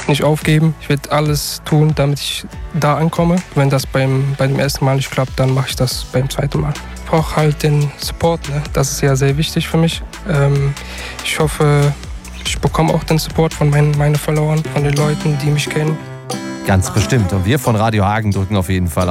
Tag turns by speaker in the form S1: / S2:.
S1: nicht aufgeben. Ich werde alles tun, damit ich da ankomme. Wenn das bei dem ersten Mal nicht klappt, dann mache ich das beim zweiten Mal. Ich brauche halt den Support, ne? Das ist ja sehr wichtig für mich. Ich hoffe, ich bekomme auch den Support von meinen Followern, von den Leuten, die mich kennen.
S2: Ganz bestimmt. Und wir von Radio Hagen drücken auf jeden Fall